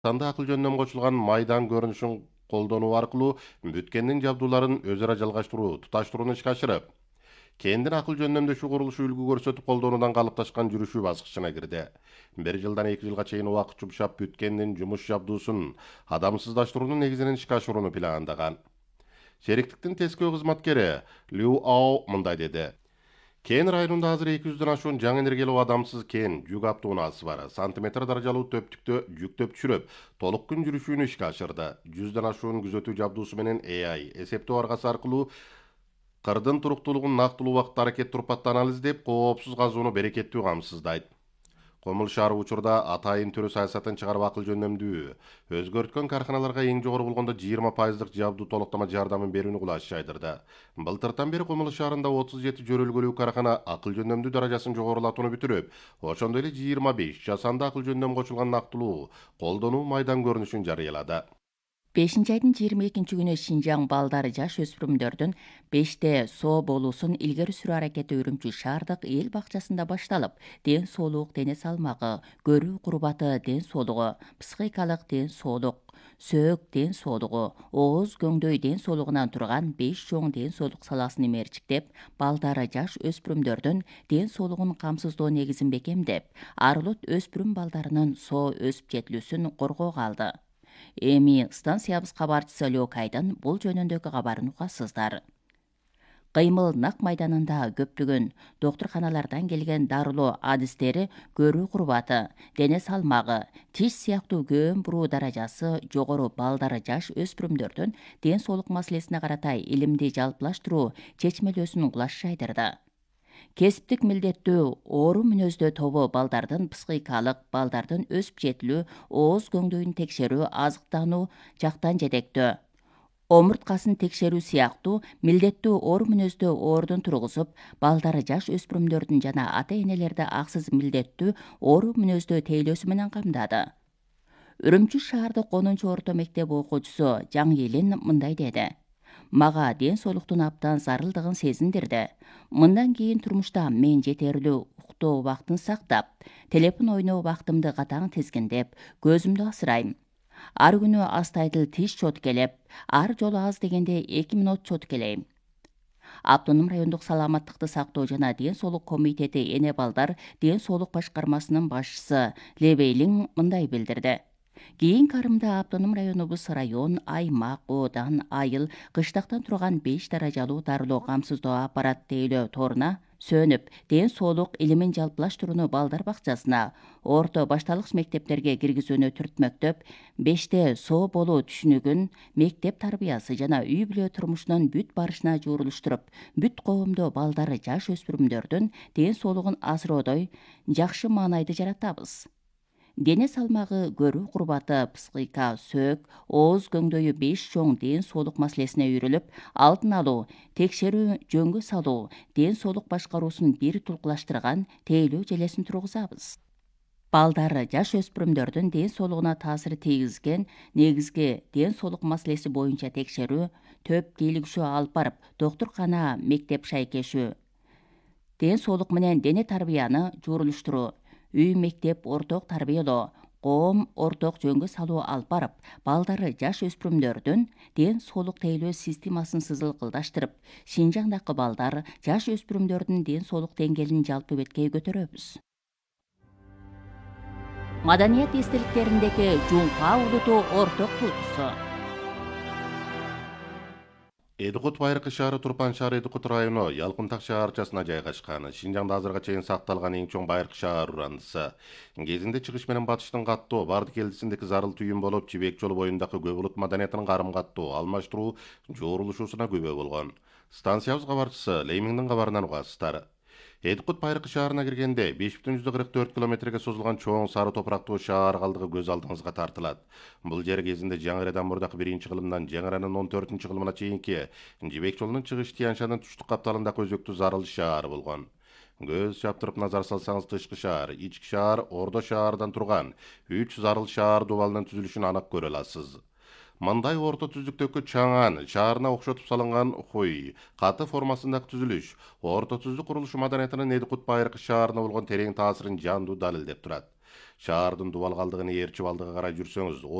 Танда акыл жөнүнөн кочулган майдан көрүнүшүн колдонуу аркылуу бүткендин жабдууларын өз ара жалгаштыруу, туташтырууну ишке ашырып, кээинтен акыл жөнөмдөшүү курулушу үлгү көрсөтүп колдонуудан калыпташкан жүрүшүү баскычына кирди. 1 жылдан 2 жылга чейин убакыт жумшап бүткендин жумуш жабдуусун адамсыздаштыруунун негизинен ишке ашырууну пландаган. Шериктиктин тескөө кызматкери Лю Ао мындай деди. Кен районунда азыр 200'дөн ашуун жаңы энергиялуу адамсыз кен жүк автоунаасы бар. Сантиметр даражалуу төптүктө жүктөп түшүрүп, толук күн жүрүшүүнү ишке ашырды. 100'дөн ашуун күзөтүү жабдуусу менен AI эсептөө аргасы аркылуу кырдын туруктуулугун нактылуу убакытта аракет турпатты анализдеп, коопсуз казууну берекеттүү камсыздайт. Комул шаары учурда атайын төрө саясатын чыгарып акыл жөнөмдүү өзгөрткөн карханаларга эң жогору болгондо 20% жабдуу толуктама жардамын берүүнү кулаш жайдырды. Былтыртан бери Комул шаарында 37 жөрөлгөлүү кархана акыл жөнөмдүү даражасын жогорулатууну бүтүрүп, ошондой эле 25 жасанды акыл жөнөмдөн кочулган нактылуу колдонуу майдан көрүнүшүн жарыялады. 5 айдын 22 күнү Шинжаң балдары жаш өспүрүмдөрдүн 5те соо болуусун илгери сүрүү аракети Үрүмчү шаардык эл бакчасында башталып, ден соолук, дене салмагы, көрүү курбаты ден соолугу, психикалык ден соолук, сөөк ден соолугу, ооз көңдөй ден соолугунан турган 5 чоң ден соолук саласын мерчиктеп, балдары жаш өспүрүмдөрдүн ден соолугун камсыздоо негизин бекемдеп, арылут өспүрүм балдарынын соо өсүп жетилүүсүн коргоого алды. Эми станциябыз кабарчысы Лёкайдын бул жөнүндөгү кабарын угасыздар. Кыймыл нак майданында көптөгөн доктурканалардан келген дарылоо адистери көрүү курбаты, дене салмагы, тиш сыяктуу көөн буруу даражасы жогору балдары жаш өспүрүмдөрдүн ден соолук маселесине карата илимди жалпылаштыруу чечмелөөсүн кулаш жайдырды. Кесиптик милдеттүү оору мүнөздүү тобу балдардын психикалык, балдардын өсүп жетилүү, ооз көңдөйүн текшерүү, азыктануу, жактан жетектөө, омурткасын текшерүү сыяктуу милдеттүү оору мүнөздүү оордун тургузуп, балдары жаш өспүрүмдөрдүн жана ата-энелерди аксыз милдеттүү оору мүнөздүү тейлөөсү менен камдады. Үрүмчү шаардык 10-орто мектеп окуучусу Жаң мындай деди. Мага ден соолуктун абдан зарылдыгын сезиндирди. Мындан кийин турмушта мен жетерлүү уктоо убактын сактап, телефон ойноо убактымды катаң тизгиндеп, көзүмдү асырайм. Ар күнү астайдыл тиш чоткелеп, ар жолу аз дегенде 2 мүнөт чоткелейм. Автоном райондук саламаттыкты сактоо жана ден соолук комитети эне балдар ден соолук башкармасынын башчысы Лебейлиң мындай билдирди. Кийин карымда автоном районубуз район, аймак, оодан, айыл, кыштактан турган 5 даражалуу дарылоо камсыздоо аппарат тейлөө торуна сөнүп, ден соолук илимин жалпылаштырууну балдар бакчасына, орто башталгыч мектептерге киргизүүнү түртмөктөп, 5те соо болуу түшүнүгүн мектеп тарбиясы жана үй бүлө турмушунун бүт барышына жуурулуштуруп, бүт коомдо балдары жаш өспүрүмдөрдүн ден соолугун асыроодой жакшы маанайды жаратабыз. Дене салмагы, көрүү курбаты, психика, сөөк, ооз көңдөйү 5 чоң ден соолук маселесине үйрүлүп, алдын алуу, текшерүү, жөнгө салуу, ден соолук башкаруусун бир тулкулаштырган тейлөө желесин тургузабыз. Балдары жаш өспүрүмдөрдүн ден соолугуна таасир тийгизген негизги ден соолук маселеси боюнча текшерүү, төп тейлигишөө алып барып, доктуркана, мектеп шайкешүү, ден соолук менен дене тарбияны жуурулуштуруу, үй мектеп орток тарбиялоо, коом орток жөнгө салуу алып барып, балдары жаш өспүрүмдөрдүн ден соолук тейлөө системасын сызылкылдаштырып, Шинжаңдагы балдар жаш өспүрүмдөрдүн ден соолук деңгээлин жалпы беткей көтөрөбүз. Маданият эстеликтериндеги Жумпа улуту орток туутусу. Эдикут байыркы шаары Турпан шаары Эдикут району Ялкынтак шаарчасына жайгашкан. Шинжаңда азырга чейин сакталган эң чоң байыркы шаар урандысы. Кезинде чыгыш менен батыштын каттоо барды келдисиндеги зарыл түйүн болуп, Жибек жолу боюндагы көп улут маданиятынын карым каттоо, алмаштыруу, жоорулушуусуна күбө болгон. Станциябыз кабарчысы Леймиңдин кабарынан угасыздар. Эдикут байыркы шаарына киргенде 5,44 километрге созулган чоң сары топурактуу шаар калдыгы көз алдыңызга тартылат. Бул жер кезинде Жаңырадан мурдакы 1-кылымдан Жаңыранын 14-кылымына чейинки Жибек жолунун чыгыш Тяншанын түштүк капталындагы өзөктүү зарыл шаары болгон. Көз чаптырып назар салсаңыз тышкы шаар, ички шаар, ордо шаардан турган 3 зарыл шаар дубалынын түзүлүшүн анык көрө аласыз. Мындай орто түздүктөгү чаңан, шаарына окшотуп салынган хуй, каты формасындагы түзүлүш, орто түздүк курулушу маданиятынын Эдикут байыркы шаарына болгон терең таасирин жандуу далилдеп турат. Шаардын дубалгалдыгын ээрчип алдыга карай жүрсөңүз